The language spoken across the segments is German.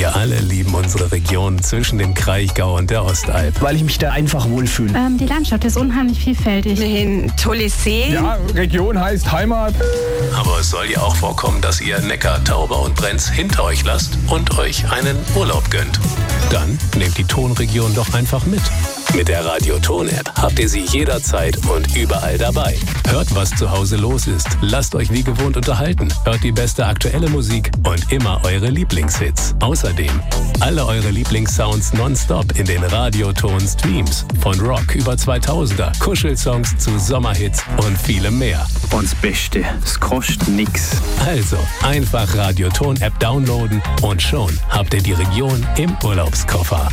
Wir alle lieben unsere Region zwischen dem Kraichgau und der Ostalb. Weil ich mich da einfach wohlfühle. Die Landschaft ist unheimlich vielfältig. Ein tolles See. Ja, Region heißt Heimat. Aber es soll ja auch vorkommen, dass ihr Neckar, Tauber und Brenz hinter euch lasst und euch einen Urlaub gönnt. Dann nehmt die Tonregion doch einfach mit. Mit der Radio-Ton-App habt ihr sie jederzeit und überall dabei. Hört, was zu Hause los ist. Lasst euch wie gewohnt unterhalten. Hört die beste aktuelle Musik und immer eure Lieblingshits. Außerdem alle eure Lieblingssounds nonstop in den Radio-Ton-Streams. Von Rock über 2000er, Kuschelsongs zu Sommerhits und vielem mehr. Und das Beste, es kostet nix. Also einfach Radio-Ton-App downloaden und schon habt ihr die Region im Urlaubskoffer.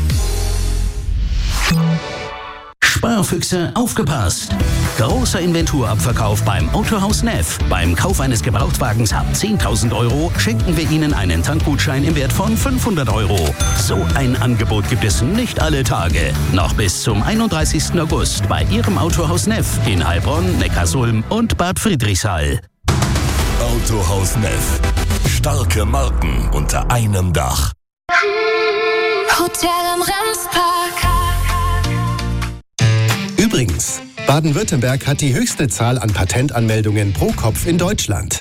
Sparfüchse, aufgepasst! Großer Inventurabverkauf beim Autohaus Neff. Beim Kauf eines Gebrauchtwagens ab 10.000 € schenken wir Ihnen einen Tankgutschein im Wert von 500 €. So ein Angebot gibt es nicht alle Tage. Noch bis zum 31. August bei Ihrem Autohaus Neff in Heilbronn, Neckarsulm und Bad Friedrichshall. Autohaus Neff. Starke Marken unter einem Dach. Hotel am Remspark. Übrigens, Baden-Württemberg hat die höchste Zahl an Patentanmeldungen pro Kopf in Deutschland.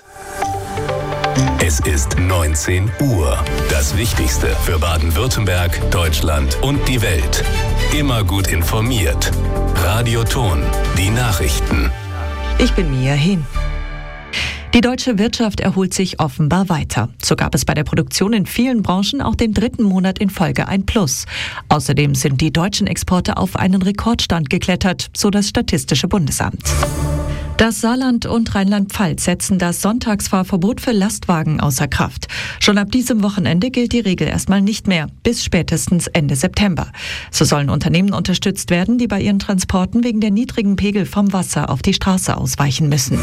Es ist 19 Uhr. Das Wichtigste für Baden-Württemberg, Deutschland und die Welt. Immer gut informiert. Radio Ton, die Nachrichten. Ich bin Mia Hin. Die deutsche Wirtschaft erholt sich offenbar weiter. So gab es bei der Produktion in vielen Branchen auch den 3. Monat in Folge ein Plus. Außerdem sind die deutschen Exporte auf einen Rekordstand geklettert, so das Statistische Bundesamt. Das Saarland und Rheinland-Pfalz setzen das Sonntagsfahrverbot für Lastwagen außer Kraft. Schon ab diesem Wochenende gilt die Regel erstmal nicht mehr, bis spätestens Ende September. So sollen Unternehmen unterstützt werden, die bei ihren Transporten wegen der niedrigen Pegel vom Wasser auf die Straße ausweichen müssen.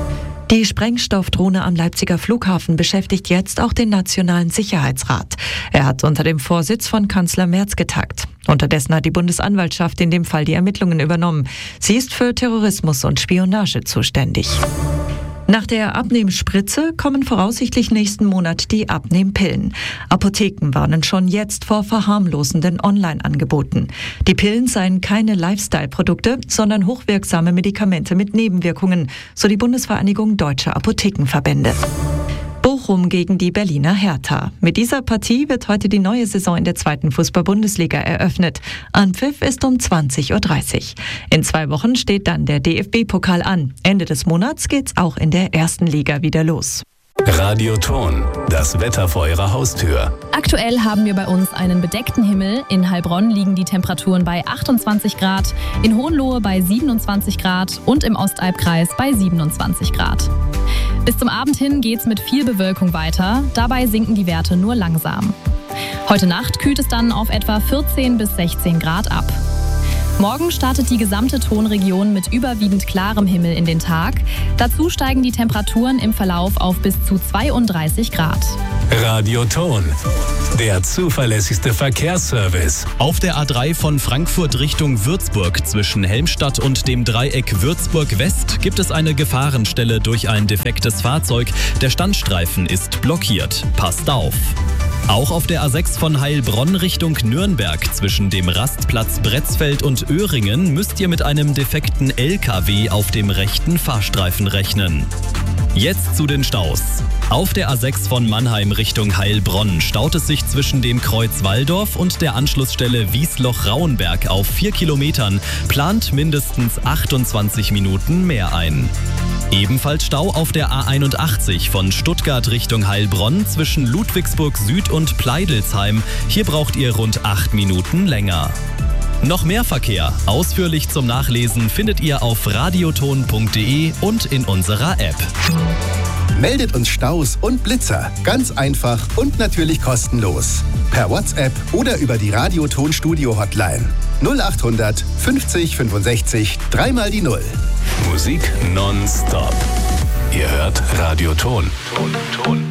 Die Sprengstoffdrohne am Leipziger Flughafen beschäftigt jetzt auch den Nationalen Sicherheitsrat. Er hat unter dem Vorsitz von Kanzler Merz getagt. Unterdessen hat die Bundesanwaltschaft in dem Fall die Ermittlungen übernommen. Sie ist für Terrorismus und Spionage zuständig. Nach der Abnehmspritze kommen voraussichtlich nächsten Monat die Abnehmpillen. Apotheken warnen schon jetzt vor verharmlosenden Online-Angeboten. Die Pillen seien keine Lifestyle-Produkte, sondern hochwirksame Medikamente mit Nebenwirkungen, so die Bundesvereinigung Deutscher Apothekenverbände. Bochum gegen die Berliner Hertha. Mit dieser Partie wird heute die neue Saison in der 2. Fußball-Bundesliga eröffnet. Anpfiff ist um 20:30 Uhr. In 2 Wochen steht dann der DFB-Pokal an. Ende des Monats geht's auch in der 1. Liga wieder los. Radio Ton, das Wetter vor Ihrer Haustür. Aktuell haben wir bei uns einen bedeckten Himmel. In Heilbronn liegen die Temperaturen bei 28 Grad, in Hohenlohe bei 27 Grad und im Ostalbkreis bei 27 Grad. Bis zum Abend hin geht's mit viel Bewölkung weiter. Dabei sinken die Werte nur langsam. Heute Nacht kühlt es dann auf etwa 14 bis 16 Grad ab. Morgen startet die gesamte Tonregion mit überwiegend klarem Himmel in den Tag. Dazu steigen die Temperaturen im Verlauf auf bis zu 32 Grad. Radio Ton, der zuverlässigste Verkehrsservice. Auf der A3 von Frankfurt Richtung Würzburg zwischen Helmstadt und dem Dreieck Würzburg West gibt es eine Gefahrenstelle durch ein defektes Fahrzeug. Der Standstreifen ist blockiert. Passt auf! Auch auf der A6 von Heilbronn Richtung Nürnberg zwischen dem Rastplatz Bretzfeld und Öhringen müsst ihr mit einem defekten LKW auf dem rechten Fahrstreifen rechnen. Jetzt zu den Staus. Auf der A6 von Mannheim Richtung Heilbronn staut es sich zwischen dem Kreuz Walldorf und der Anschlussstelle Wiesloch-Rauenberg auf 4 Kilometern. Plant mindestens 28 Minuten mehr ein. Ebenfalls Stau auf der A81 von Stuttgart Richtung Heilbronn zwischen Ludwigsburg Süd und Pleidelsheim. Hier braucht ihr rund 8 Minuten länger. Noch mehr Verkehr, ausführlich zum Nachlesen, findet ihr auf radioton.de und in unserer App. Meldet uns Staus und Blitzer. Ganz einfach und natürlich kostenlos. Per WhatsApp oder über die Radio-Ton-Studio-Hotline. 0800 50 65 3 die 0. Musik nonstop. Ihr hört Radio Ton.